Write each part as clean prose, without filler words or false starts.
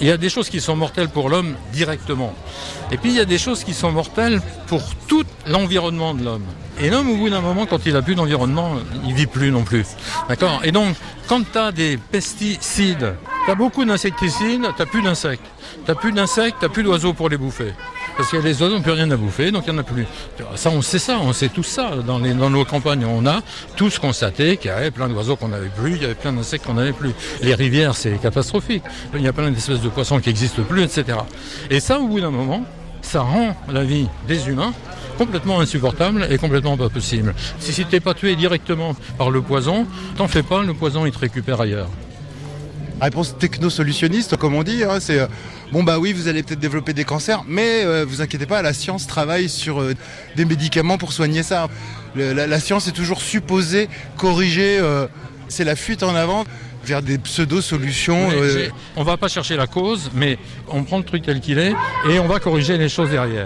Il y a des choses qui sont mortelles pour l'homme directement. Et puis il y a des choses qui sont mortelles pour tout l'environnement de l'homme. Et l'homme, au bout d'un moment, quand il n'a plus d'environnement, il vit plus non plus. D'accord ? Et donc, quand tu as des pesticides, tu as beaucoup d'insecticides, tu n'as plus d'insectes. Tu n'as plus d'insectes, tu n'as plus d'oiseaux pour les bouffer. Parce que les oiseaux n'ont plus rien à bouffer, donc il n'y en a plus. Ça, on sait tout ça. Dans nos campagnes, on a tous constaté qu'il y avait plein d'oiseaux qu'on n'avait plus, il y avait plein d'insectes qu'on n'avait plus. Les rivières, c'est catastrophique. Il y a plein d'espèces de poissons qui n'existent plus, etc. Et ça, au bout d'un moment, ça rend la vie des humains complètement insupportable et complètement pas possible. Si t'es pas tué directement par le poison, t'en fais pas, le poison il te récupère ailleurs. Réponse techno-solutionniste, comme on dit, c'est oui, vous allez peut-être développer des cancers, mais vous inquiétez pas, la science travaille sur des médicaments pour soigner ça. La science est toujours supposée corriger, c'est la fuite en avant vers des pseudo-solutions. On va pas chercher la cause, mais on prend le truc tel qu'il est et on va corriger les choses derrière.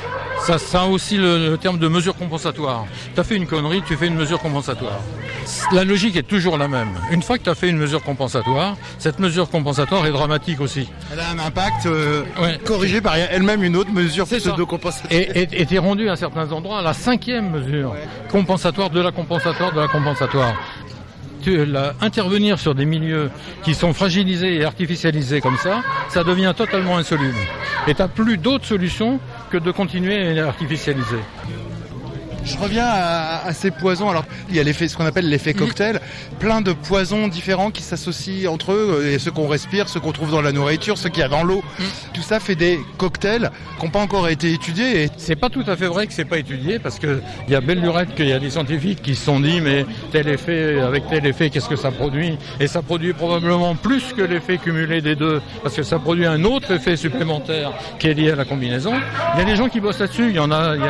Ça a aussi le terme de mesure compensatoire. Tu as fait une connerie, tu fais une mesure compensatoire. La logique est toujours la même. Une fois que tu as fait une mesure compensatoire, cette mesure compensatoire est dramatique aussi. Elle a un impact corrigé par elle-même une autre mesure pseudo-compensatoire. Et tu es rendu à certains endroits à la 5e mesure compensatoire de la compensatoire de la compensatoire. Intervenir sur des milieux qui sont fragilisés et artificialisés comme ça devient totalement insoluble. Et tu n'as plus d'autre solution que de continuer à artificialiser. Je reviens à ces poisons. Alors, il y a ce qu'on appelle l'effet cocktail. Plein de poisons différents qui s'associent entre eux. Et ceux qu'on respire, ceux qu'on trouve dans la nourriture, ceux qu'il y a dans l'eau. Tout ça fait des cocktails qui n'ont pas encore été étudiés. Et c'est pas tout à fait vrai que c'est pas étudié, parce que il y a belle lurette qu'il y a des scientifiques qui se sont dit, mais tel effet, avec tel effet, qu'est-ce que ça produit ? Et ça produit probablement plus que l'effet cumulé des deux, parce que ça produit un autre effet supplémentaire qui est lié à la combinaison. Il y a des gens qui bossent là-dessus. Il y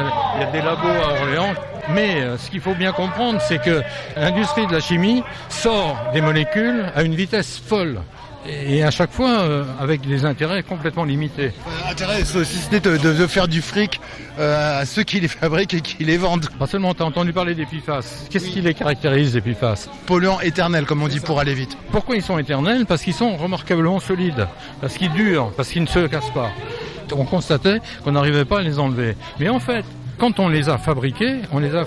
a des labos à Orléans. Mais ce qu'il faut bien comprendre, c'est que l'industrie de la chimie sort des molécules à une vitesse folle. Et à chaque fois, avec des intérêts complètement limités. Intérêt, si ce n'est de faire du fric à ceux qui les fabriquent et qui les vendent. Pas seulement, tu as entendu parler des PFAS. Qu'est-ce qui les caractérise, les PFAS ? Polluants éternels, comme on dit, pour aller vite. Pourquoi ils sont éternels ? Parce qu'ils sont remarquablement solides, parce qu'ils durent, parce qu'ils ne se cassent pas. On constatait qu'on n'arrivait pas à les enlever. Mais en fait, quand on les a fabriqués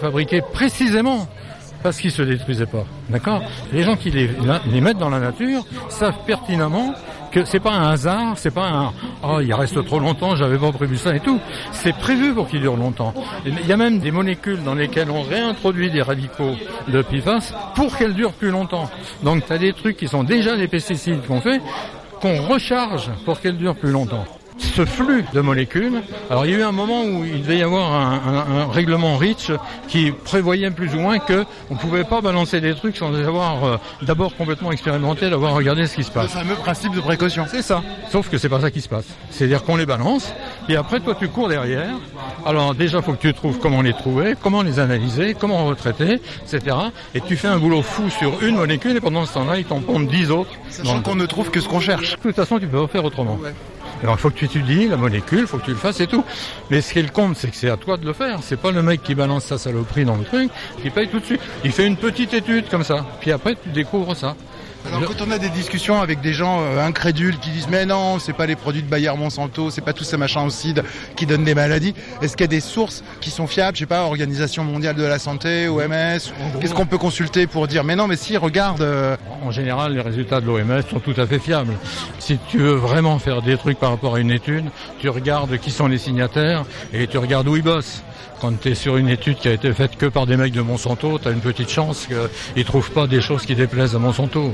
précisément parce qu'ils se détruisaient pas. D'accord ? Les gens qui les mettent dans la nature savent pertinemment que c'est pas un hasard, c'est pas il reste trop longtemps, j'avais pas prévu ça et tout. C'est prévu pour qu'il dure longtemps. Il y a même des molécules dans lesquelles on réintroduit des radicaux de PFAS pour qu'elles durent plus longtemps. Donc tu as des trucs qui sont déjà des pesticides qu'on recharge pour qu'elles durent plus longtemps. Ce flux de molécules, alors il y a eu un moment où il devait y avoir un règlement REACH qui prévoyait plus ou moins que on pouvait pas balancer des trucs sans avoir d'abord complètement expérimenté, d'avoir regardé ce qui se passe. Le fameux principe de précaution. C'est ça. Sauf que c'est pas ça qui se passe. C'est-à-dire qu'on les balance, et après toi tu cours derrière. Alors déjà faut que tu trouves comment les trouver, comment les analyser, comment retraiter, etc. Et tu fais un boulot fou sur une molécule et pendant ce temps-là ils t'en pompent 10 autres. Sachant qu'on ne trouve que ce qu'on cherche. De toute façon tu peux pas faire autrement. Ouais. Alors il faut que tu étudies la molécule, il faut que tu le fasses et tout. Mais ce qui compte, c'est que c'est à toi de le faire. C'est pas le mec qui balance sa saloperie dans le truc, qui paye tout de suite. Il fait une petite étude comme ça, puis après tu découvres ça. Alors quand on a des discussions avec des gens incrédules qui disent mais non, c'est pas les produits de Bayer Monsanto, c'est pas tous ces machins oxydes qui donnent des maladies, est-ce qu'il y a des sources qui sont fiables, je sais pas, Organisation mondiale de la santé, OMS, qu'est-ce qu'on peut consulter pour dire mais non mais si, regarde En général, les résultats de l'OMS sont tout à fait fiables. Si tu veux vraiment faire des trucs par rapport à une étude, tu regardes qui sont les signataires et tu regardes où ils bossent. Quand tu es sur une étude qui a été faite que par des mecs de Monsanto, tu as une petite chance qu'ils trouvent pas des choses qui déplaisent à Monsanto.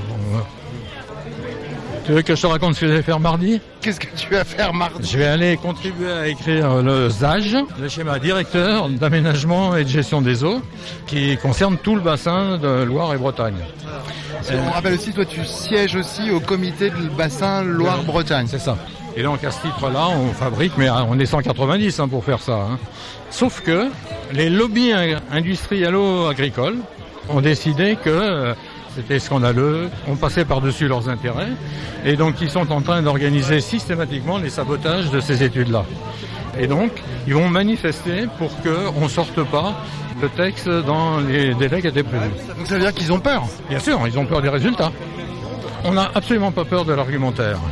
Tu veux que je te raconte ce que je vais faire mardi ? Qu'est-ce que tu vas faire mardi ? Je vais aller contribuer à écrire le ZAGE, le schéma directeur d'aménagement et de gestion des eaux, qui concerne tout le bassin de Loire et Bretagne. On rappelle aussi, toi tu sièges aussi au comité du bassin Loire-Bretagne. C'est ça. Et donc à ce titre-là, on fabrique, mais on est 190 pour faire ça. Sauf que les lobbies industrialo-agricoles ont décidé que c'était scandaleux, on passait par-dessus leurs intérêts, et donc ils sont en train d'organiser systématiquement les sabotages de ces études-là. Et donc, ils vont manifester pour qu'on ne sorte pas le texte dans les délais qui étaient prévus. Donc ça veut dire qu'ils ont peur ? Bien sûr, ils ont peur des résultats. On n'a absolument pas peur de l'argumentaire.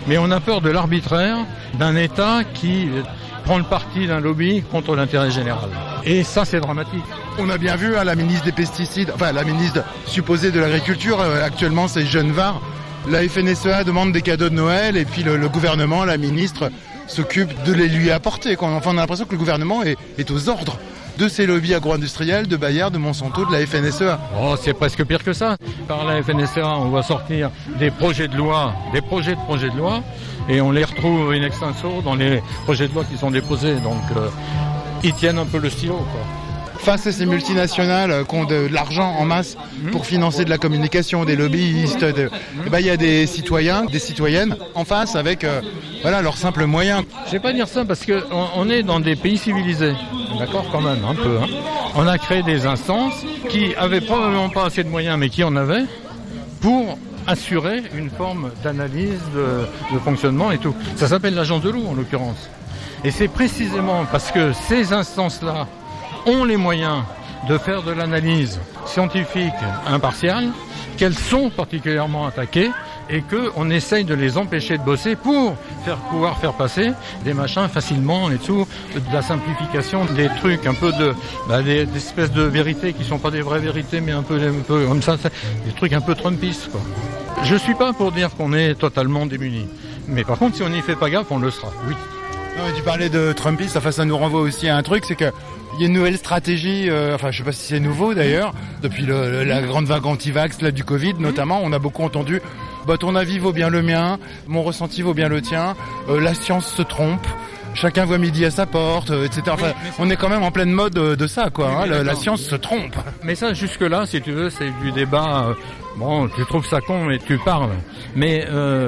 Mais on a peur de l'arbitraire d'un État qui prend le parti d'un lobby contre l'intérêt général. Et ça, c'est dramatique. On a bien vu la ministre des pesticides, enfin la ministre supposée de l'agriculture, actuellement c'est Genevard. La FNSEA demande des cadeaux de Noël et puis le gouvernement, la ministre, s'occupe de les lui apporter. Enfin, on a l'impression que le gouvernement est aux ordres de ces lobbies agro-industriels, de Bayer, de Monsanto, de la FNSEA. Oh, c'est presque pire que ça. Par la FNSEA, on va sortir des projets de loi, des projets de loi, et on les retrouve in extenso dans les projets de loi qui sont déposés. Donc, ils tiennent un peu le stylo, quoi. Face à ces multinationales qui ont de l'argent en masse pour financer de la communication, des lobbyistes, il y a des citoyens, des citoyennes en face avec leurs simples moyens. Je vais pas dire ça parce que on est dans des pays civilisés, d'accord, quand même un peu. On a créé des instances qui avaient probablement pas assez de moyens, mais qui en avaient pour assurer une forme d'analyse de fonctionnement et tout. Ça s'appelle l'agence de l'eau en l'occurrence. Et c'est précisément parce que ces instances-là ont les moyens de faire de l'analyse scientifique impartiale, qu'elles sont particulièrement attaquées et qu'on essaye de les empêcher de bosser pour pouvoir faire passer des machins facilement et tout, de la simplification, des trucs un peu des espèces de vérités qui sont pas des vraies vérités mais un peu comme ça, des trucs un peu trumpistes, quoi. Je suis pas pour dire qu'on est totalement démunis, mais par contre si on n'y fait pas gaffe, on le sera, oui. Non, tu parlais de Trumpiste, ça nous renvoie aussi à un truc, c'est que il y a une nouvelle stratégie, je sais pas si c'est nouveau d'ailleurs, depuis la grande vague anti-vax là du Covid notamment, on a beaucoup entendu ton avis vaut bien le mien, mon ressenti vaut bien le tien, la science se trompe, chacun voit midi à sa porte, etc. Enfin, on est quand même en pleine mode de ça, quoi. La science se trompe. Mais ça, jusque-là, si tu veux, c'est du débat. Tu trouves ça con, mais tu parles. Mais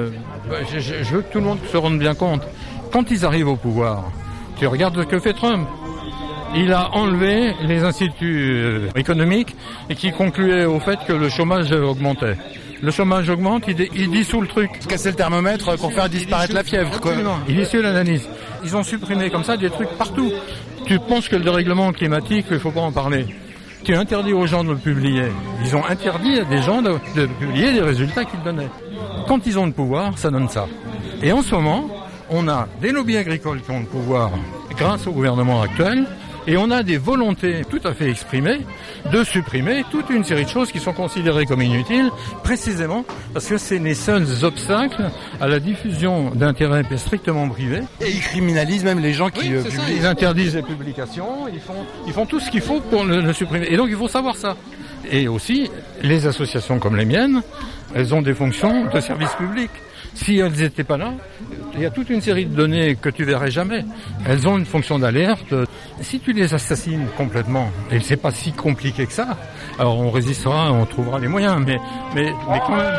je veux que tout le monde se rende bien compte. Quand ils arrivent au pouvoir, tu regardes ce que fait Trump. Il a enlevé les instituts économiques et qui concluaient au fait que le chômage augmentait. Le chômage augmente, il dissout le truc. Casser le thermomètre pour faire disparaître la fièvre, quoi. Absolument. Il dissout l'analyse. Ils ont supprimé comme ça des trucs partout. Tu penses que le dérèglement climatique, il faut pas en parler. Tu interdis aux gens de le publier. Ils ont interdit à des gens de publier des résultats qu'ils donnaient. Quand ils ont le pouvoir, ça donne ça. Et en ce moment, on a des lobbies agricoles qui ont le pouvoir grâce au gouvernement actuel. Et on a des volontés tout à fait exprimées de supprimer toute une série de choses qui sont considérées comme inutiles, précisément parce que c'est les seuls obstacles à la diffusion d'intérêts strictement privés. Et ils criminalisent même les gens qui publient. Ça. Ils interdisent les publications, ils font tout ce qu'il faut pour le supprimer. Et donc il faut savoir ça. Et aussi, les associations comme les miennes, elles ont des fonctions de service public. Si elles n'étaient pas là, il y a toute une série de données que tu verrais jamais. Elles ont une fonction d'alerte. Si tu les assassines complètement, et c'est pas si compliqué que ça, alors on résistera, on trouvera les moyens, mais quand même.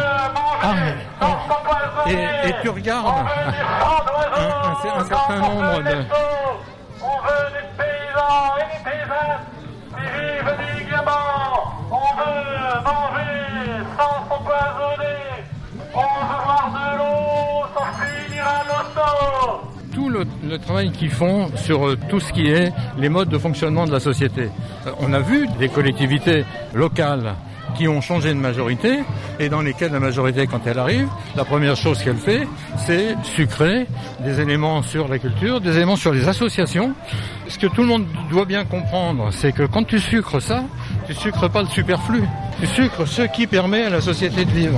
Et tu regardes un certain nombre de... On veut des paysans et des paysannes qui vivent dignement. On veut manger sans s'empoisonner. On veut boire de l'eau sans finir à l'auto. Tout le travail qu'ils font sur tout ce qui est les modes de fonctionnement de la société. On a vu des collectivités locales qui ont changé de majorité et dans lesquelles la majorité, quand elle arrive, la première chose qu'elle fait, c'est sucrer des éléments sur la culture, des éléments sur les associations. Ce que tout le monde doit bien comprendre, c'est que quand tu sucres ça, tu sucres pas le superflu. Tu sucres ce qui permet à la société de vivre.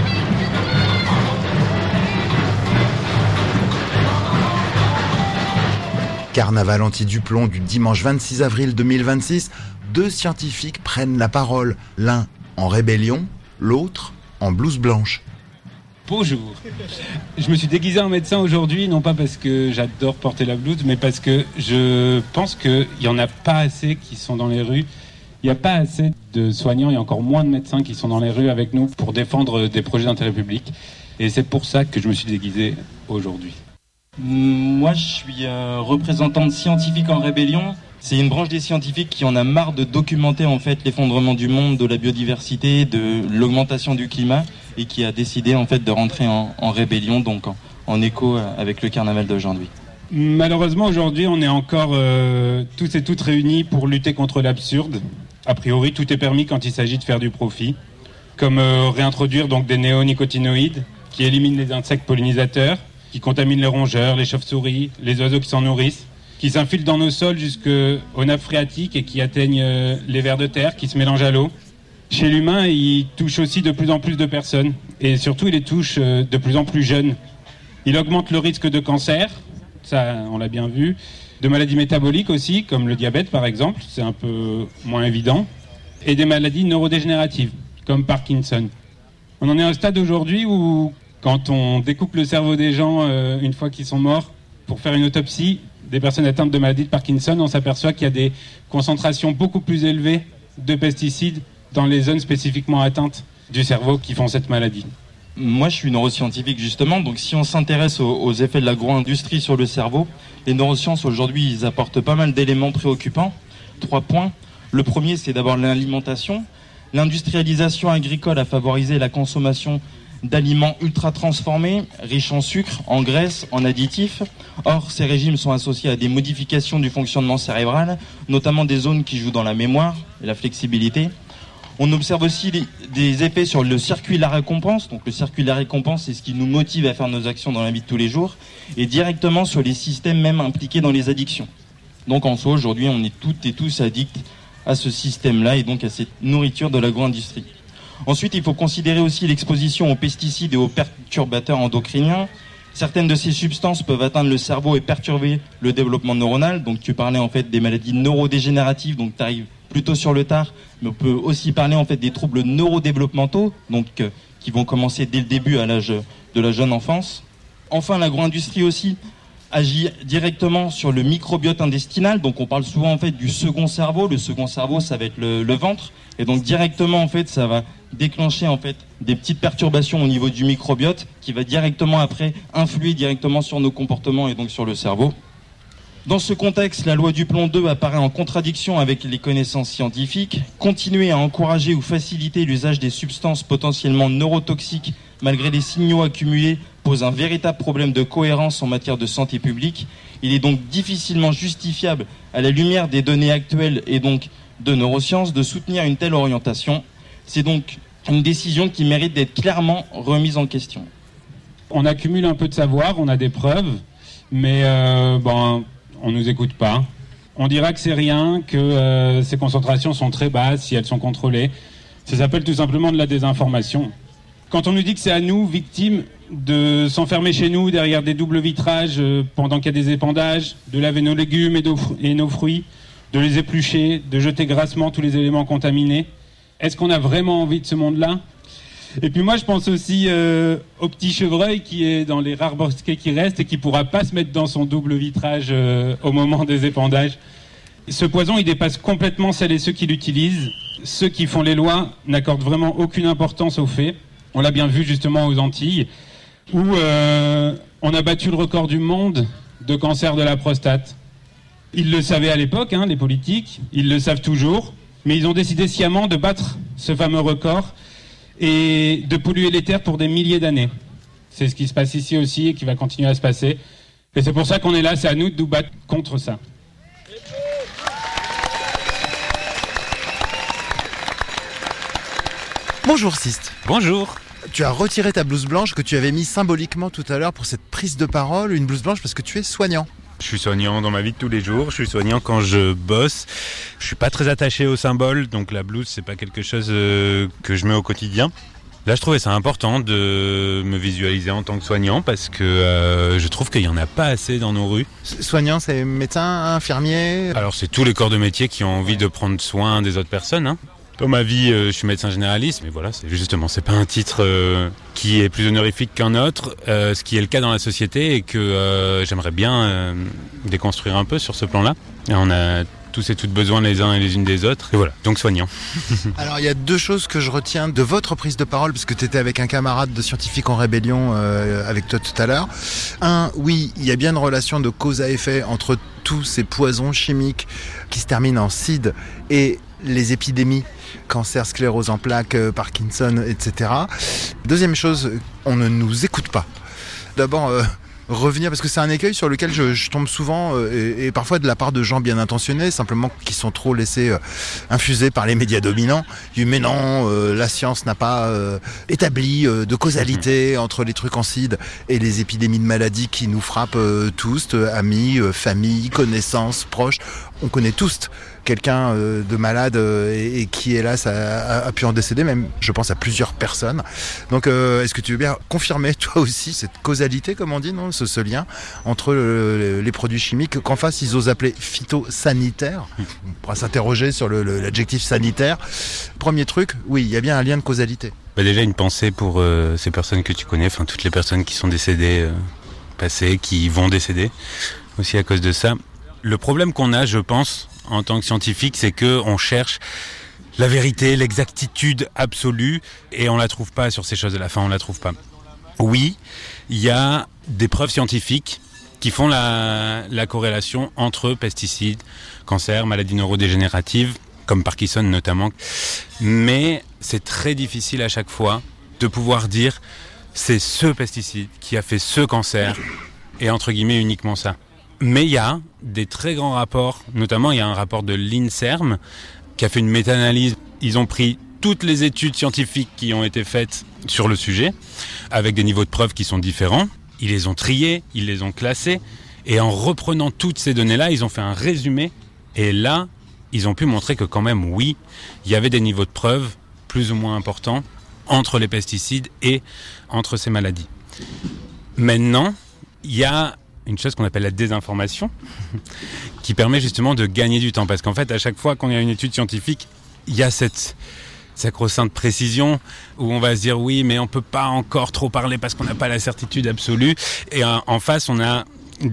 Carnaval anti-Duplon du dimanche 26 avril 2026, 2 scientifiques prennent la parole, l'un en rébellion, l'autre en blouse blanche. Bonjour, je me suis déguisé en médecin aujourd'hui, non pas parce que j'adore porter la blouse, mais parce que je pense qu'il n'y en a pas assez qui sont dans les rues. Il n'y a pas assez de soignants et encore moins de médecins qui sont dans les rues avec nous pour défendre des projets d'intérêt public. Et c'est pour ça que je me suis déguisé aujourd'hui. Moi, je suis représentant de Scientifiques en Rébellion. C'est une branche des scientifiques qui en a marre de documenter en fait l'effondrement du monde, de la biodiversité, de l'augmentation du climat et qui a décidé en fait de rentrer en rébellion, donc en écho avec le carnaval d'aujourd'hui. Malheureusement, aujourd'hui, on est encore tous et toutes réunis pour lutter contre l'absurde. A priori, tout est permis quand il s'agit de faire du profit, comme réintroduire donc des néonicotinoïdes qui élimine les insectes pollinisateurs, qui contamine les rongeurs, les chauves-souris, les oiseaux qui s'en nourrissent, qui s'infiltrent dans nos sols jusqu'aux nappes phréatiques et qui atteignent les vers de terre, qui se mélangent à l'eau. Chez l'humain, il touche aussi de plus en plus de personnes et surtout il les touche de plus en plus jeunes. Il augmente le risque de cancer, ça on l'a bien vu, de maladies métaboliques aussi, comme le diabète par exemple, c'est un peu moins évident, et des maladies neurodégénératives, comme Parkinson. On en est à un stade aujourd'hui où, quand on découpe le cerveau des gens une fois qu'ils sont morts, pour faire une autopsie des personnes atteintes de maladie de Parkinson, on s'aperçoit qu'il y a des concentrations beaucoup plus élevées de pesticides dans les zones spécifiquement atteintes du cerveau qui font cette maladie. Moi, je suis neuroscientifique justement, donc si on s'intéresse aux effets de l'agro-industrie sur le cerveau, les neurosciences aujourd'hui, ils apportent pas mal d'éléments préoccupants. 3 points. Le premier, c'est d'abord l'alimentation. L'industrialisation agricole a favorisé la consommation d'aliments ultra transformés, riches en sucre, en graisse, en additifs. Or, ces régimes sont associés à des modifications du fonctionnement cérébral, notamment des zones qui jouent dans la mémoire et la flexibilité. On observe aussi des effets sur le circuit de la récompense. Donc le circuit de la récompense, c'est ce qui nous motive à faire nos actions dans la vie de tous les jours, et directement sur les systèmes même impliqués dans les addictions. Donc en soi, aujourd'hui, on est toutes et tous addicts à ce système-là et donc à cette nourriture de l'agro-industrie. Ensuite, il faut considérer aussi l'exposition aux pesticides et aux perturbateurs endocriniens. Certaines de ces substances peuvent atteindre le cerveau et perturber le développement neuronal. Donc tu parlais en fait des maladies neurodégénératives, donc tu arrives plutôt sur le tard, mais on peut aussi parler en fait des troubles neurodéveloppementaux, donc qui vont commencer dès le début à l'âge de la jeune enfance. Enfin, l'agro-industrie aussi agit directement sur le microbiote intestinal. Donc on parle souvent en fait du second cerveau. Le second cerveau, ça va être le ventre, et donc directement en fait ça va déclencher en fait des petites perturbations au niveau du microbiote qui va directement après influer directement sur nos comportements et donc sur le cerveau. Dans ce contexte, la loi du plomb 2 apparaît en contradiction avec les connaissances scientifiques. Continuer à encourager ou faciliter l'usage des substances potentiellement neurotoxiques malgré les signaux accumulés pose un véritable problème de cohérence en matière de santé publique. Il est donc difficilement justifiable, à la lumière des données actuelles et donc de neurosciences, de soutenir une telle orientation. C'est donc une décision qui mérite d'être clairement remise en question. On accumule un peu de savoir, on a des preuves, mais on nous écoute pas. On dira que c'est rien, que ces concentrations sont très basses si elles sont contrôlées. Ça s'appelle tout simplement de la désinformation. Quand on nous dit que c'est à nous, victimes, de s'enfermer chez nous derrière des doubles vitrages pendant qu'il y a des épandages, de laver nos légumes et nos fruits, de les éplucher, de jeter grassement tous les éléments contaminés, est-ce qu'on a vraiment envie de ce monde-là ? Et puis moi, je pense aussi au petit chevreuil qui est dans les rares bosquets qui restent et qui ne pourra pas se mettre dans son double vitrage au moment des épandages. Ce poison, il dépasse complètement celles et ceux qui l'utilisent. Ceux qui font les lois n'accordent vraiment aucune importance aux faits. On l'a bien vu justement aux Antilles, où on a battu le record du monde de cancer de la prostate. Ils le savaient à l'époque, les politiques, ils le savent toujours, mais ils ont décidé sciemment de battre ce fameux record et de polluer les terres pour des milliers d'années. C'est ce qui se passe ici aussi et qui va continuer à se passer. Et c'est pour ça qu'on est là, c'est à nous de nous battre contre ça. Bonjour Sist. Bonjour. Tu as retiré ta blouse blanche que tu avais mis symboliquement tout à l'heure pour cette prise de parole, une blouse blanche parce que tu es soignant. Je suis soignant dans ma vie de tous les jours, je suis soignant quand je bosse. Je suis pas très attaché au symbole, donc la blouse c'est pas quelque chose que je mets au quotidien. Là je trouvais ça important de me visualiser en tant que soignant parce que je trouve qu'il y en a pas assez dans nos rues. Soignant, c'est médecin, infirmier. Alors c'est tous les corps de métier qui ont envie de prendre soin des autres personnes. Dans ma vie, je suis médecin généraliste, mais voilà, c'est pas un titre qui est plus honorifique qu'un autre, ce qui est le cas dans la société et que j'aimerais bien déconstruire un peu sur ce plan-là. Et on a tous et toutes besoin les uns et les unes des autres, et voilà, donc soignant. Alors il y a 2 choses que je retiens de votre prise de parole, parce que tu étais avec un camarade de Scientifiques en Rébellion avec toi tout à l'heure. Oui, il y a bien une relation de cause à effet entre tous ces poisons chimiques qui se terminent en CID et les épidémies, cancer, sclérose en plaques, Parkinson, etc. Deuxième chose, on ne nous écoute pas. D'abord, revenir, parce que c'est un écueil sur lequel je tombe souvent, et parfois de la part de gens bien intentionnés, simplement qui sont trop laissés infuser par les médias dominants. Mais non, la science n'a pas établi de causalité entre les trucancides et les épidémies de maladies qui nous frappent tous, amis, famille, connaissances, proches. On connaît tous quelqu'un de malade et qui, hélas, a pu en décéder, même, je pense, à plusieurs personnes. Donc, est-ce que tu veux bien confirmer, toi aussi, cette causalité, comme on dit, non, ce lien entre les produits chimiques qu'en face, ils osent appeler phytosanitaires. On pourra s'interroger sur l'adjectif sanitaire. Premier truc, oui, il y a bien un lien de causalité. Déjà, une pensée pour ces personnes que tu connais, enfin, toutes les personnes qui sont décédées, passées, qui vont décéder, aussi à cause de ça. Le problème qu'on a, je pense, en tant que scientifique, c'est qu'on cherche la vérité, l'exactitude absolue, et on la trouve pas sur ces choses-là. Enfin, on la trouve pas. Oui, il y a des preuves scientifiques qui font la corrélation entre pesticides, cancer, maladies neurodégénératives, comme Parkinson notamment. Mais c'est très difficile à chaque fois de pouvoir dire c'est ce pesticide qui a fait ce cancer, et entre guillemets uniquement ça. Mais il y a des très grands rapports, notamment il y a un rapport de l'INSERM qui a fait une méta-analyse. Ils ont pris toutes les études scientifiques qui ont été faites sur le sujet, avec des niveaux de preuves qui sont différents. Ils les ont triés, ils les ont classés, et en reprenant toutes ces données-là, ils ont fait un résumé, et là, ils ont pu montrer que quand même, oui, il y avait des niveaux de preuves plus ou moins importants entre les pesticides et entre ces maladies. Maintenant, il y a une chose qu'on appelle la désinformation, qui permet justement de gagner du temps. Parce qu'en fait, à chaque fois qu'on a une étude scientifique, il y a cette sacro-sainte précision où on va se dire oui, mais on peut pas encore trop parler parce qu'on n'a pas la certitude absolue. Et en face, on a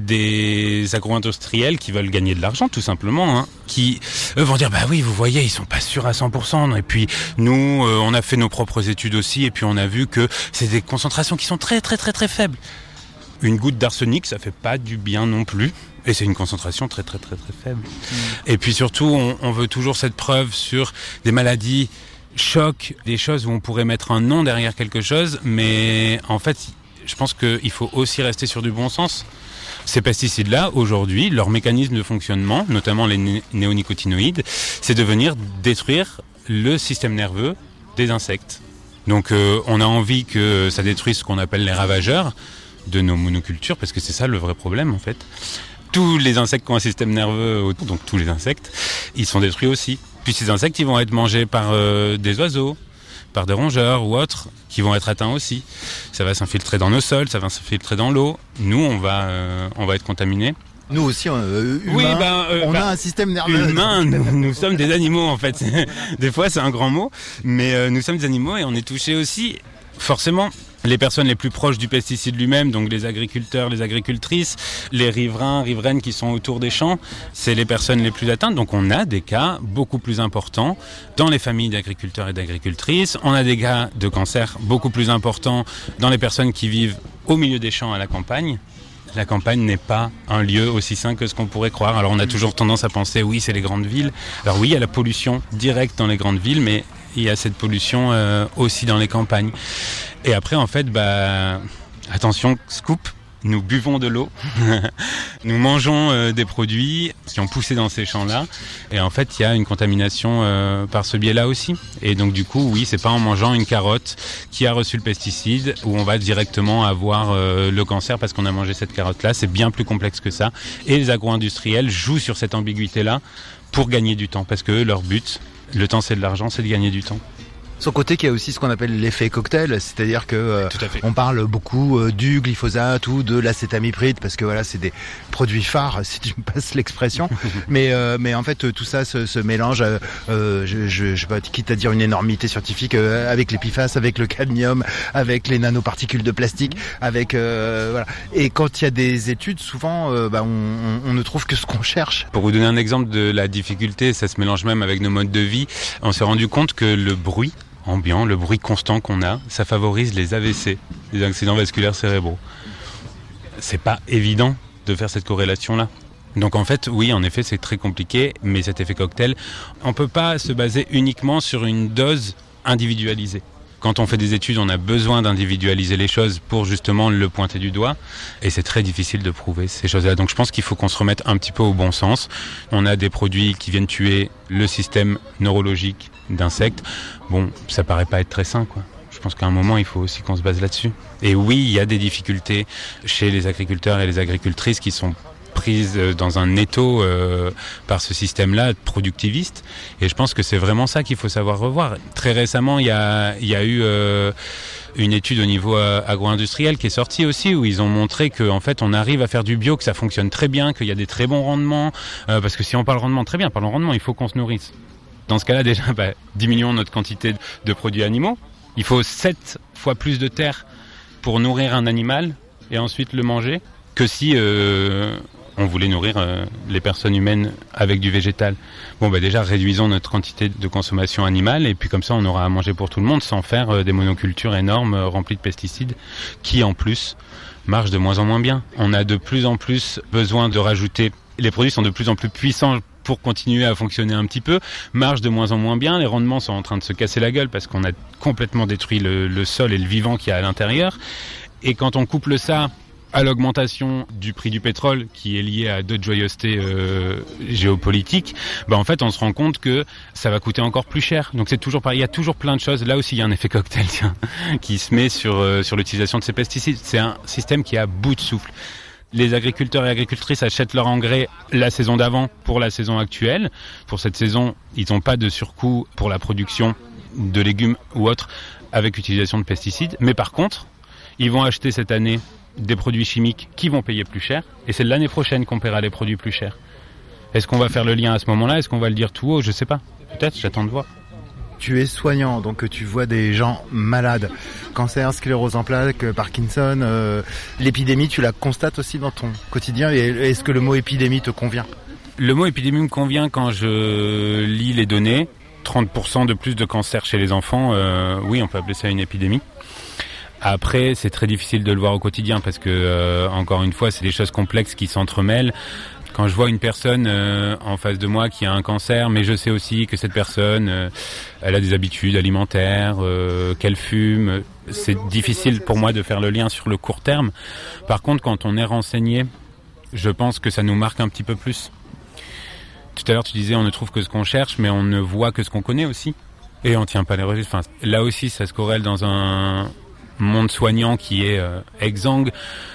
des agro-industriels qui veulent gagner de l'argent, tout simplement, qui eux vont dire bah oui, vous voyez, ils sont pas sûrs à 100%. Et puis nous, on a fait nos propres études aussi, et puis on a vu que c'est des concentrations qui sont très très très très faibles. Une goutte d'arsenic, ça fait pas du bien non plus. Et c'est une concentration très très très très faible. Et puis surtout, on veut toujours cette preuve sur des maladies choc, des choses où on pourrait mettre un nom derrière quelque chose. Mais en fait, je pense qu'il faut aussi rester sur du bon sens. Ces pesticides-là, aujourd'hui, leur mécanisme de fonctionnement, notamment les néonicotinoïdes, c'est de venir détruire le système nerveux des insectes. Donc on a envie que ça détruise ce qu'on appelle les ravageurs de nos monocultures, parce que c'est ça le vrai problème en fait. Tous les insectes qui ont un système nerveux autour, donc tous les insectes, ils sont détruits aussi. Puis ces insectes, ils vont être mangés par des oiseaux, par des rongeurs ou autres, qui vont être atteints aussi. Ça va s'infiltrer dans nos sols, ça va s'infiltrer dans l'eau. Nous, on va être contaminés. Nous aussi, humains, on a un système nerveux. Humains, nous sommes des animaux en fait. Des fois, c'est un grand mot, mais nous sommes des animaux et on est touchés aussi. Forcément, les personnes les plus proches du pesticide lui-même, donc les agriculteurs, les agricultrices, les riverains, riveraines qui sont autour des champs, c'est les personnes les plus atteintes. Donc on a des cas beaucoup plus importants dans les familles d'agriculteurs et d'agricultrices. On a des cas de cancer beaucoup plus importants dans les personnes qui vivent au milieu des champs à la campagne. La campagne n'est pas un lieu aussi sain que ce qu'on pourrait croire. Alors on a toujours tendance à penser, oui, c'est les grandes villes. Alors oui, il y a la pollution directe dans les grandes villes, mais il y a cette pollution aussi dans les campagnes. Et après, en fait, attention, scoop, nous buvons de l'eau, nous mangeons des produits qui ont poussé dans ces champs-là. Et en fait, il y a une contamination par ce biais-là aussi. Et donc, du coup, oui, c'est pas en mangeant une carotte qui a reçu le pesticide où on va directement avoir le cancer parce qu'on a mangé cette carotte-là. C'est bien plus complexe que ça. Et les agro-industriels jouent sur cette ambiguïté-là pour gagner du temps. Parce que leur but, le temps c'est de l'argent, c'est de gagner du temps. Son côté qu'il y a aussi ce qu'on appelle l'effet cocktail, c'est-à-dire que on parle beaucoup du glyphosate ou de l'acétamipride parce que voilà, c'est des produits phares si tu me passes l'expression. mais en fait tout ça se mélange. Je sais pas, quitte à dire une énormité scientifique avec les PFAS, avec le cadmium, avec les nanoparticules de plastique, avec voilà. Et quand il y a des études, souvent on ne trouve que ce qu'on cherche. Pour vous donner un exemple de la difficulté, ça se mélange même avec nos modes de vie. On s'est rendu compte que le bruit ambiant, le bruit constant qu'on a, ça favorise les AVC, les accidents vasculaires cérébraux. C'est pas évident de faire cette corrélation-là. Donc en fait, oui, en effet, c'est très compliqué, mais cet effet cocktail, on peut pas se baser uniquement sur une dose individualisée. Quand on fait des études, on a besoin d'individualiser les choses pour justement le pointer du doigt. Et c'est très difficile de prouver ces choses-là. Donc je pense qu'il faut qu'on se remette un petit peu au bon sens. On a des produits qui viennent tuer le système neurologique d'insectes. Bon, ça paraît pas être très sain, quoi. Je pense qu'à un moment, il faut aussi qu'on se base là-dessus. Et oui, il y a des difficultés chez les agriculteurs et les agricultrices qui sont prises dans un étau par ce système-là productiviste. Et je pense que c'est vraiment ça qu'il faut savoir revoir. Très récemment, il y a eu une étude au niveau agro-industriel qui est sortie aussi, où ils ont montré qu'en fait, on arrive à faire du bio, que ça fonctionne très bien, qu'il y a des très bons rendements. Parce que si on parle rendement, très bien, parlons rendement, il faut qu'on se nourrisse. Dans ce cas-là, déjà, diminuons notre quantité de produits animaux. Il faut 7 fois plus de terre pour nourrir un animal et ensuite le manger que si on voulait nourrir les personnes humaines avec du végétal. Bon, déjà, réduisons notre quantité de consommation animale et puis comme ça, on aura à manger pour tout le monde sans faire des monocultures énormes remplies de pesticides qui, en plus, marchent de moins en moins bien. On a de plus en plus besoin de rajouter... Les produits sont de plus en plus puissants pour continuer à fonctionner un petit peu, marche de moins en moins bien, les rendements sont en train de se casser la gueule parce qu'on a complètement détruit le sol et le vivant qu'il y a à l'intérieur. Et quand on couple ça à l'augmentation du prix du pétrole qui est lié à d'autres joyeusetés géopolitiques, en fait on se rend compte que ça va coûter encore plus cher. Donc c'est toujours pareil, il y a toujours plein de choses. Là aussi il y a un effet cocktail qui se met sur l'utilisation de ces pesticides. C'est un système qui est à bout de souffle. Les agriculteurs et agricultrices achètent leur engrais la saison d'avant pour la saison actuelle. Pour cette saison, ils n'ont pas de surcoût pour la production de légumes ou autres avec utilisation de pesticides. Mais par contre, ils vont acheter cette année des produits chimiques qui vont payer plus cher. Et c'est l'année prochaine qu'on paiera les produits plus chers. Est-ce qu'on va faire le lien à ce moment-là ? Est-ce qu'on va le dire tout haut ? Je sais pas. Peut-être, j'attends de voir. Tu es soignant, donc tu vois des gens malades. Cancer, sclérose en plaques, Parkinson. L'épidémie, tu la constates aussi dans ton quotidien. Et est-ce que le mot épidémie te convient ? Le mot épidémie me convient quand je lis les données. 30% de plus de cancer chez les enfants, oui, on peut appeler ça une épidémie. Après, c'est très difficile de le voir au quotidien parce que, encore une fois, c'est des choses complexes qui s'entremêlent. Quand je vois une personne en face de moi qui a un cancer, mais je sais aussi que cette personne, elle a des habitudes alimentaires, qu'elle fume, c'est difficile pour moi de faire le lien sur le court terme. Par contre, quand on est renseigné, je pense que ça nous marque un petit peu plus. Tout à l'heure, tu disais, on ne trouve que ce qu'on cherche, mais on ne voit que ce qu'on connaît aussi. Et on tient pas les registres. Enfin, là aussi, ça se corrèle dans un monde soignant qui est exsangue.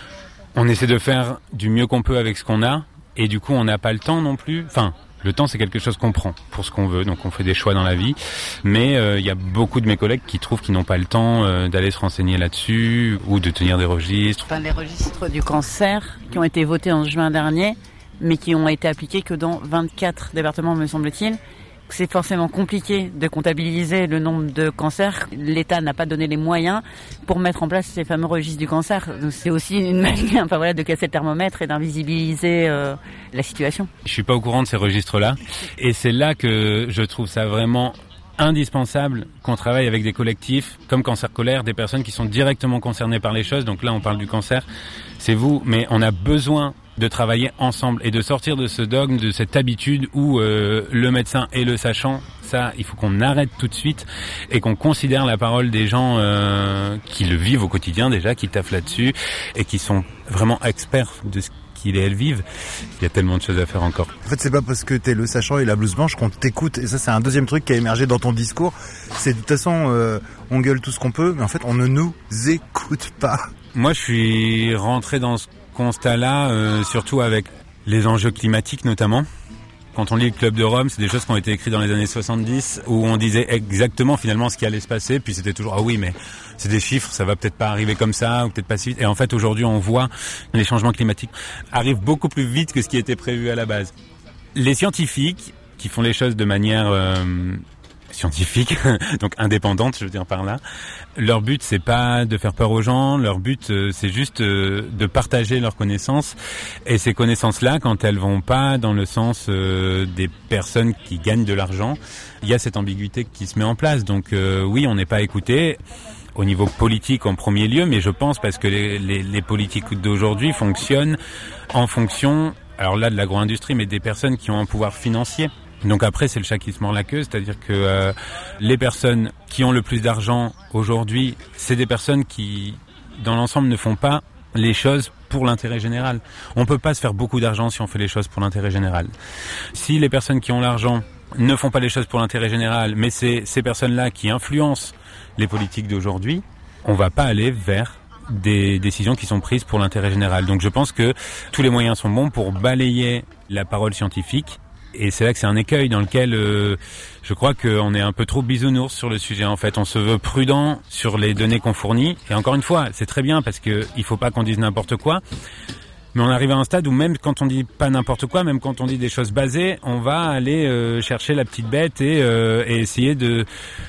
On essaie de faire du mieux qu'on peut avec ce qu'on a. Et du coup, on n'a pas le temps non plus. Enfin, le temps, c'est quelque chose qu'on prend pour ce qu'on veut. Donc, on fait des choix dans la vie. Mais il y a beaucoup de mes collègues qui trouvent qu'ils n'ont pas le temps d'aller se renseigner là-dessus ou de tenir des registres. Enfin, les registres du cancer qui ont été votés en juin dernier, mais qui ont été appliqués que dans 24 départements, me semble-t-il. C'est forcément compliqué de comptabiliser le nombre de cancers. L'État n'a pas donné les moyens pour mettre en place ces fameux registres du cancer. Donc c'est aussi une manière de casser le thermomètre et d'invisibiliser la situation. Je suis pas au courant de ces registres-là. Et c'est là que je trouve ça vraiment indispensable qu'on travaille avec des collectifs comme Cancer Colère, des personnes qui sont directement concernées par les choses. Donc là, on parle du cancer, c'est vous, mais on a besoin de travailler ensemble et de sortir de ce dogme, de cette habitude où le médecin est le sachant. Ça, il faut qu'on arrête tout de suite et qu'on considère la parole des gens qui le vivent au quotidien déjà, qui taffent là-dessus et qui sont vraiment experts de ce qu'ils et elles vivent. Il y a tellement de choses à faire encore. En fait, c'est pas parce que t'es le sachant et la blouse blanche qu'on t'écoute. Et ça, c'est un deuxième truc qui a émergé dans ton discours. C'est de toute façon, on gueule tout ce qu'on peut, mais en fait, on ne nous écoute pas. Moi, je suis rentré dans ce constat-là, surtout avec les enjeux climatiques notamment. Quand on lit le Club de Rome, c'est des choses qui ont été écrites dans les années 70 où on disait exactement finalement ce qui allait se passer, puis c'était toujours « Ah oui, mais c'est des chiffres, ça va peut-être pas arriver comme ça, ou peut-être pas si vite. » Et en fait, aujourd'hui, on voit que les changements climatiques arrivent beaucoup plus vite que ce qui était prévu à la base. Les scientifiques qui font les choses de manière scientifique, donc indépendante, je veux dire par là. Leur but, c'est pas de faire peur aux gens, leur but, c'est juste de partager leurs connaissances. Et ces connaissances-là, quand elles vont pas dans le sens des personnes qui gagnent de l'argent, il y a cette ambiguïté qui se met en place. Donc oui, on n'est pas écouté au niveau politique en premier lieu, mais je pense parce que les politiques d'aujourd'hui fonctionnent en fonction, alors là de l'agro-industrie, mais des personnes qui ont un pouvoir financier. Donc après, c'est le chat qui se mord la queue, c'est-à-dire que les personnes qui ont le plus d'argent aujourd'hui, c'est des personnes qui, dans l'ensemble, ne font pas les choses pour l'intérêt général. On peut pas se faire beaucoup d'argent si on fait les choses pour l'intérêt général. Si les personnes qui ont l'argent ne font pas les choses pour l'intérêt général, mais c'est ces personnes-là qui influencent les politiques d'aujourd'hui, on va pas aller vers des décisions qui sont prises pour l'intérêt général. Donc je pense que tous les moyens sont bons pour balayer la parole scientifique. Et c'est là que c'est un écueil dans lequel je crois qu'on est un peu trop bisounours sur le sujet. En fait, on se veut prudent sur les données qu'on fournit. Et encore une fois, c'est très bien parce que il faut pas qu'on dise n'importe quoi. Mais on arrive à un stade où même quand on dit pas n'importe quoi, même quand on dit des choses basées, on va aller chercher la petite bête et essayer de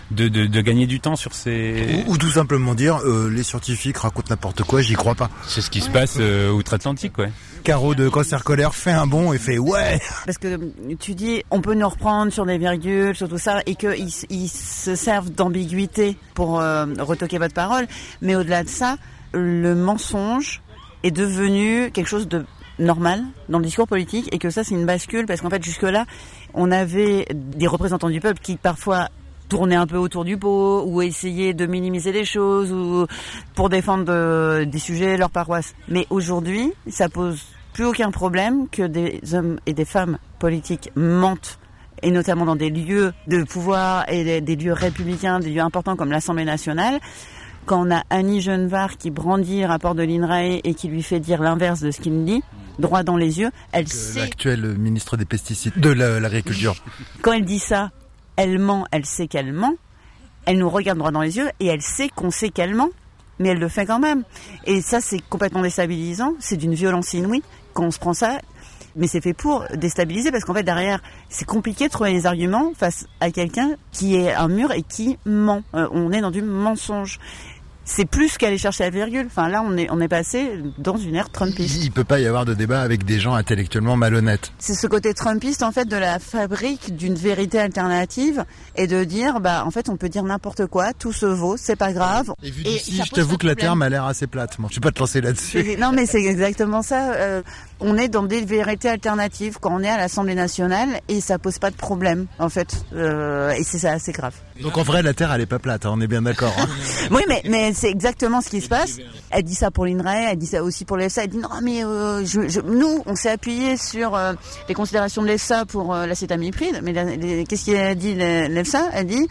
gagner du temps sur ces... Ou tout simplement dire, les scientifiques racontent n'importe quoi, j'y crois pas. C'est ce qui se passe outre-Atlantique, ouais. Caro de Cancer Colère fait un bond et fait ouais. Parce que tu dis, on peut nous reprendre sur des virgules, sur tout ça, et qu'ils se servent d'ambiguïté pour retoquer votre parole. Mais au-delà de ça, le mensonge est devenu quelque chose de normal dans le discours politique, et que ça, c'est une bascule, parce qu'en fait, jusque-là, on avait des représentants du peuple qui, parfois, tournaient un peu autour du pot, ou essayaient de minimiser les choses, ou pour défendre des sujets, leur paroisse. Mais aujourd'hui, ça pose plus aucun problème que des hommes et des femmes politiques mentent, et notamment dans des lieux de pouvoir et des lieux républicains, des lieux importants comme l'Assemblée nationale. Quand on a Annie Genevard qui brandit un rapport de l'INRAE et qui lui fait dire l'inverse de ce qu'il dit, droit dans les yeux, elle sait... L'actuel ministre des pesticides, de l'agriculture. Quand elle dit ça, elle ment, elle sait qu'elle ment, elle nous regarde droit dans les yeux et elle sait qu'on sait qu'elle ment, mais elle le fait quand même. Et ça, c'est complètement déstabilisant, c'est d'une violence inouïe quand on se prend ça, mais c'est fait pour déstabiliser, parce qu'en fait, derrière, c'est compliqué de trouver les arguments face à quelqu'un qui est un mur et qui ment. On est dans du mensonge. C'est plus qu'aller chercher la virgule. Enfin, là, on est passé dans une ère trumpiste. Il peut pas y avoir de débat avec des gens intellectuellement malhonnêtes. C'est ce côté trumpiste, en fait, de la fabrique d'une vérité alternative, et de dire, en fait, on peut dire n'importe quoi, tout se vaut, c'est pas grave. Et vu d'ici, je t'avoue que la Terre m'a l'air assez plate. Moi, je vais pas te lancer là-dessus. Non, mais c'est exactement ça. On est dans des vérités alternatives quand on est à l'Assemblée nationale, et ça pose pas de problème, en fait. Et c'est ça, assez grave. Donc en vrai, la Terre, elle est pas plate, on est bien d'accord. Hein. Oui, mais c'est exactement ce qui se passe. Elle dit ça pour l'INRAE, elle dit ça aussi pour l'EFSA. Elle dit non, mais nous, on s'est appuyé sur les considérations de l'EFSA pour l'acétamipride. Mais qu'est-ce qu'elle dit l'EFSA? Elle dit,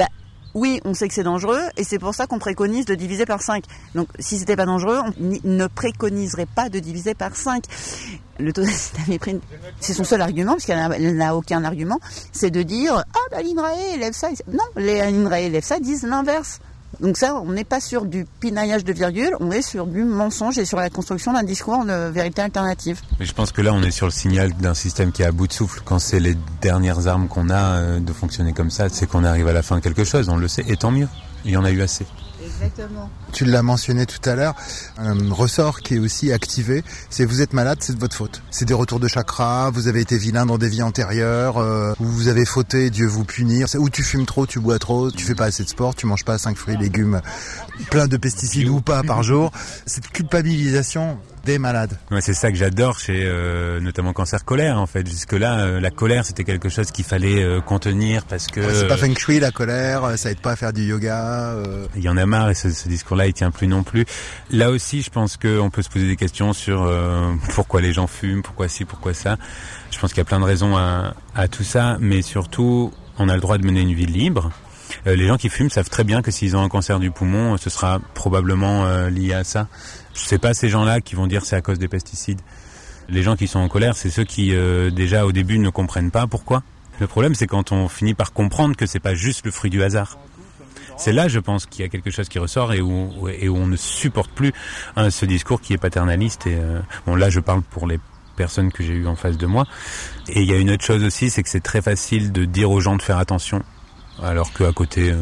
oui, on sait que c'est dangereux, et c'est pour ça qu'on préconise de diviser par 5. Donc, si c'était pas dangereux, on ne préconiserait pas de diviser par 5. Le taux d'acétamipride, c'est son seul argument, parce qu'elle n'a aucun argument, c'est de dire, l'INRAE et l'EFSA, non, l'INRAE et l'EFSA disent l'inverse. Donc ça, on n'est pas sur du pinaillage de virgule, on est sur du mensonge et sur la construction d'un discours de vérité alternative. Mais je pense que là, on est sur le signal d'un système qui est à bout de souffle. Quand c'est les dernières armes qu'on a de fonctionner comme ça, c'est qu'on arrive à la fin de quelque chose, on le sait, et tant mieux. Il y en a eu assez. Exactement. Tu l'as mentionné tout à l'heure, un ressort qui est aussi activé, c'est vous êtes malade, c'est de votre faute. C'est des retours de chakra, vous avez été vilain dans des vies antérieures, ou vous avez fauté, Dieu vous punir, ou tu fumes trop, tu bois trop, tu fais pas assez de sport, tu manges pas 5 fruits et légumes, plein de pesticides ou pas par jour. Cette culpabilisation des malades. Ouais, c'est ça que j'adore chez notamment Cancer Colère, en fait. Jusque-là, la colère, c'était quelque chose qu'il fallait contenir parce que... c'est pas feng shui, la colère, ça aide pas à faire du yoga. Il y en a marre, et ce discours-là, il tient plus non plus. Là aussi, je pense qu'on peut se poser des questions sur pourquoi les gens fument, pourquoi ci, pourquoi ça. Je pense qu'il y a plein de raisons à tout ça, mais surtout, on a le droit de mener une vie libre. Les gens qui fument savent très bien que s'ils ont un cancer du poumon, ce sera probablement lié à ça. C'est pas ces gens-là qui vont dire c'est à cause des pesticides. Les gens qui sont en colère, c'est ceux qui déjà au début ne comprennent pas pourquoi. Le problème, c'est quand on finit par comprendre que c'est pas juste le fruit du hasard. C'est là, je pense, qu'il y a quelque chose qui ressort et où on ne supporte plus ce discours qui est paternaliste. Et bon, là, je parle pour les personnes que j'ai eues en face de moi. Et il y a une autre chose aussi, c'est que c'est très facile de dire aux gens de faire attention, alors qu'à côté,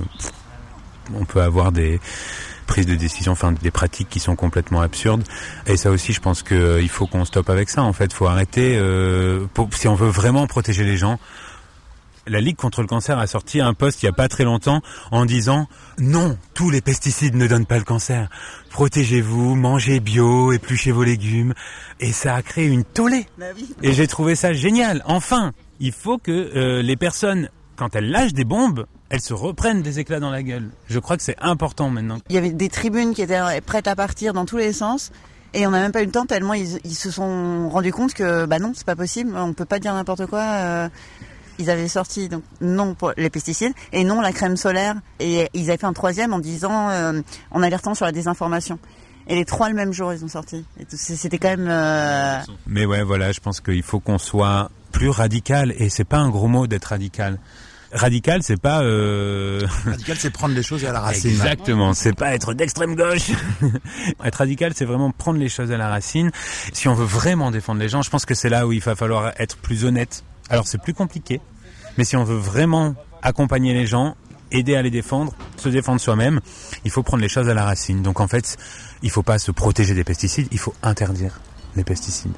on peut avoir des prises de décision, enfin des pratiques qui sont complètement absurdes. Et ça aussi, je pense qu'il faut qu'on stoppe avec ça. En fait, faut arrêter. Si on veut vraiment protéger les gens, La Ligue contre le cancer a sorti un post il y a pas très longtemps en disant « Non, tous les pesticides ne donnent pas le cancer. Protégez-vous, mangez bio, épluchez vos légumes. » Et ça a créé une tollée. Et j'ai trouvé ça génial. Enfin, il faut que les personnes, quand elles lâchent des bombes, elles se reprennent des éclats dans la gueule. Je crois que c'est important maintenant. Il y avait des tribunes qui étaient prêtes à partir dans tous les sens. Et on n'a même pas eu le temps tellement ils se sont rendus compte que non, c'est pas possible, on peut pas dire n'importe quoi. Ils avaient sorti donc non pour les pesticides et non la crème solaire. Et ils avaient fait un troisième en disant en alertant sur la désinformation. Et les trois le même jour ils ont sorti. Et c'était quand même. Mais ouais, voilà, je pense qu'il faut qu'on soit plus radical et c'est pas un gros mot d'être radical. Radical, c'est pas... Radical, c'est prendre les choses à la racine. Exactement, c'est pas être d'extrême gauche. Être radical, c'est vraiment prendre les choses à la racine. Si on veut vraiment défendre les gens, je pense que c'est là où il va falloir être plus honnête. Alors c'est plus compliqué, mais si on veut vraiment accompagner les gens, aider à les défendre, se défendre soi-même, il faut prendre les choses à la racine. Donc en fait, il faut pas se protéger des pesticides, il faut interdire les pesticides.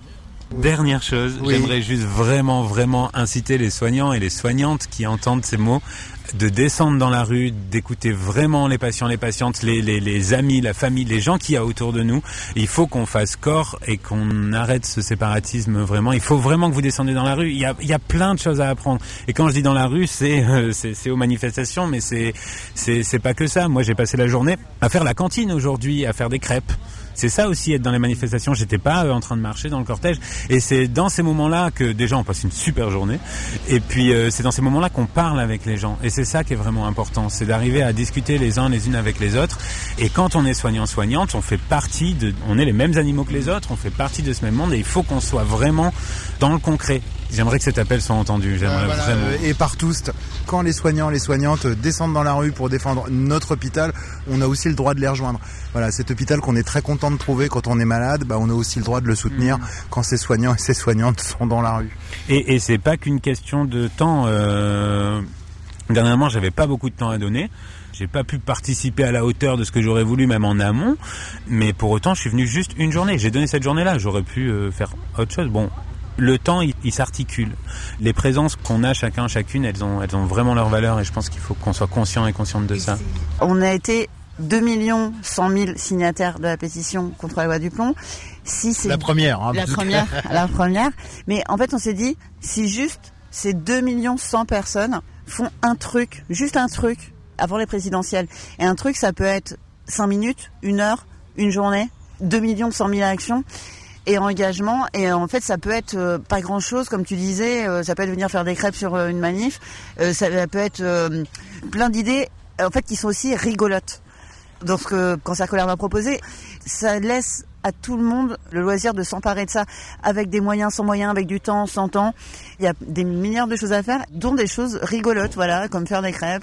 Dernière chose, J'aimerais juste vraiment inciter les soignants et les soignantes qui entendent ces mots de descendre dans la rue, d'écouter vraiment les patients, les patientes, les amis, la famille, les gens qu'il y a autour de nous. Il faut qu'on fasse corps et qu'on arrête ce séparatisme vraiment. Il faut vraiment que vous descendez dans la rue. Il y a plein de choses à apprendre. Et quand je dis dans la rue, c'est aux manifestations, mais c'est pas que ça. Moi, j'ai passé la journée à faire la cantine aujourd'hui, à faire des crêpes. C'est ça aussi, être dans les manifestations. J'étais pas en train de marcher dans le cortège. Et c'est dans ces moments-là que déjà on passe une super journée. Et puis c'est dans ces moments-là qu'on parle avec les gens. Et c'est ça qui est vraiment important. C'est d'arriver à discuter les uns les unes avec les autres. Et quand on est soignant-soignante, on est les mêmes animaux que les autres. On fait partie de ce même monde. Et il faut qu'on soit vraiment dans le concret. J'aimerais que cet appel soit entendu. Vraiment. Et par tous, quand les soignants, les soignantes descendent dans la rue pour défendre notre hôpital, on a aussi le droit de les rejoindre. Voilà, cet hôpital qu'on est très content de trouver quand on est malade, on a aussi le droit de le soutenir quand ces soignants et ces soignantes sont dans la rue. Et c'est pas qu'une question de temps. Dernièrement, j'avais pas beaucoup de temps à donner. J'ai pas pu participer à la hauteur de ce que j'aurais voulu, même en amont. Mais pour autant, je suis venu juste une journée. J'ai donné cette journée-là. J'aurais pu faire autre chose. Bon. Le temps, il s'articule. Les présences qu'on a chacune, elles ont vraiment leur valeur et je pense qu'il faut qu'on soit conscient et consciente de ça. On a été 2 100 000 signataires de la pétition contre la loi du plomb. Si c'est la première. La première. Mais en fait, on s'est dit, si juste ces 2 100 000 personnes font un truc, juste un truc, avant les présidentielles. Et un truc, ça peut être 5 minutes, 1 heure, une journée, 2 100 000 actions. Et engagement, et en fait ça peut être pas grand chose, comme tu disais, ça peut être venir faire des crêpes sur une manif, ça peut être plein d'idées en fait qui sont aussi rigolotes. Donc ce que Cancer Colère va proposer, ça laisse à tout le monde le loisir de s'emparer de ça, avec des moyens, sans moyens, avec du temps, sans temps. Il y a des milliards de choses à faire, dont des choses rigolotes, voilà, comme faire des crêpes,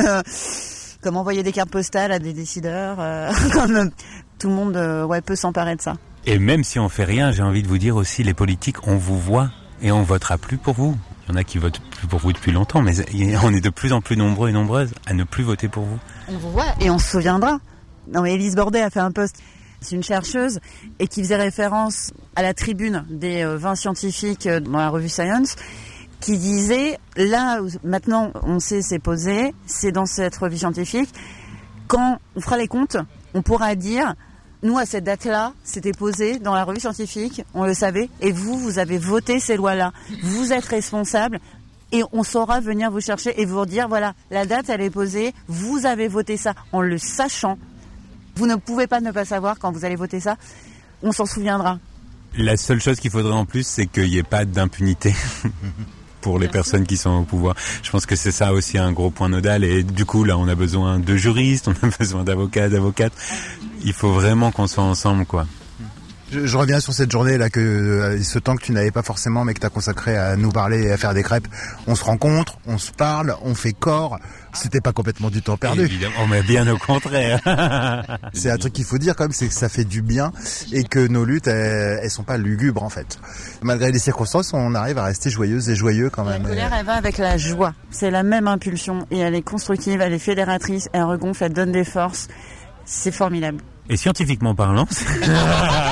comme envoyer des cartes postales à des décideurs, comme tout le monde peut s'emparer de ça. Et même si on fait rien, j'ai envie de vous dire aussi, les politiques, on vous voit et on votera plus pour vous. Il y en a qui votent plus pour vous depuis longtemps, mais on est de plus en plus nombreux et nombreuses à ne plus voter pour vous. On vous voit et on se souviendra. Non, mais Élise Bordet a fait un post, c'est une chercheuse, et qui faisait référence à la tribune des 20 scientifiques dans la revue Science, qui disait, là où maintenant on sait c'est posé, c'est dans cette revue scientifique, quand on fera les comptes, on pourra dire... Nous, à cette date-là, c'était posé dans la revue scientifique, on le savait, et vous avez voté ces lois-là. Vous êtes responsable, et on saura venir vous chercher et vous dire, voilà, la date, elle est posée, vous avez voté ça, en le sachant. Vous ne pouvez pas ne pas savoir quand vous allez voter ça, on s'en souviendra. La seule chose qu'il faudrait en plus, c'est qu'il n'y ait pas d'impunité pour les personnes qui sont au pouvoir. Je pense que c'est ça aussi un gros point nodal, et du coup, là, on a besoin de juristes, on a besoin d'avocats, d'avocates. Il faut vraiment qu'on soit ensemble, quoi. Je reviens sur cette journée là, ce temps que tu n'avais pas forcément, mais que tu as consacré à nous parler et à faire des crêpes. On se rencontre, on se parle, on fait corps. C'était pas complètement du temps perdu. Évidemment, mais bien au contraire. C'est un truc qu'il faut dire quand même, c'est que ça fait du bien et que nos luttes, elles sont pas lugubres en fait. Malgré les circonstances, on arrive à rester joyeuses et joyeux quand même. La colère, elle va avec la joie. C'est la même impulsion et elle est constructive, elle est fédératrice, elle regonfle, elle donne des forces. C'est formidable. Et scientifiquement parlant,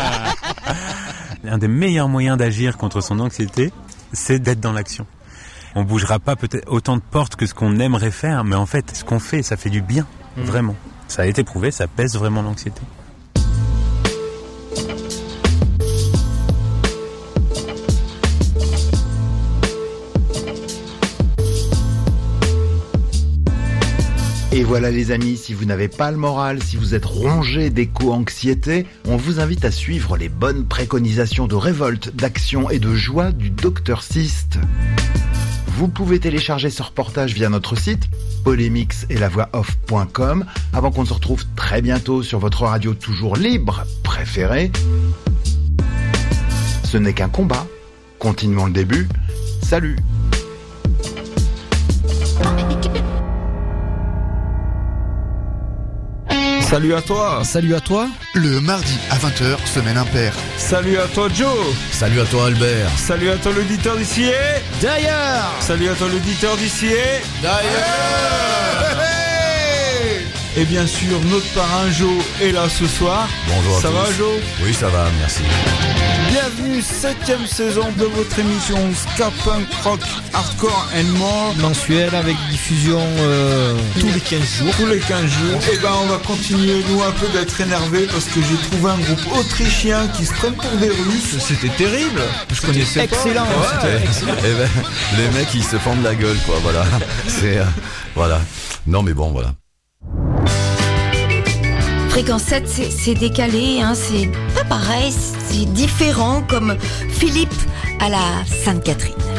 l'un des meilleurs moyens d'agir contre son anxiété, c'est d'être dans l'action. on bougera pas peut-être autant de portes que ce qu'on aimerait faire, mais en fait, ce qu'on fait, ça fait du bien, vraiment. Ça a été prouvé, ça baisse vraiment l'anxiété. Et voilà les amis, si vous n'avez pas le moral, si vous êtes rongé d'éco-anxiété, on vous invite à suivre les bonnes préconisations de révolte, d'action et de joie du Dr Syst. Vous pouvez télécharger ce reportage via notre site polémix-et-la-voix-off.com avant qu'on se retrouve très bientôt sur votre radio toujours libre préférée. Ce n'est qu'un combat. Continuons le début. Salut! Salut à toi. Salut à toi. Le mardi à 20h, semaine impaire. Salut à toi Joe. Salut à toi Albert. Salut à toi l'auditeur d'ici et d'ailleurs. Salut à toi l'auditeur d'ici et d'ailleurs. Et bien sûr, notre parrain Joe est là ce soir. Bonjour à tous. Ça va Joe? Oui, ça va, merci. Bienvenue, 7e saison de votre émission Ska Punk Rock Hardcore and More. Mensuelle avec diffusion tous les 15 jours. Tous les 15 jours. Et ben on va continuer nous un peu d'être énervés parce que j'ai trouvé un groupe autrichien qui se prennent pour des Russes. C'était terrible. Je connaissais pas. Excellent. Ouais. Excellent. Et ben, les mecs ils se fendent la gueule quoi, voilà. C'est voilà. Non mais bon voilà. Fréquence 7, c'est décalé, hein, c'est pas pareil, c'est différent comme Philippe à la Sainte-Catherine.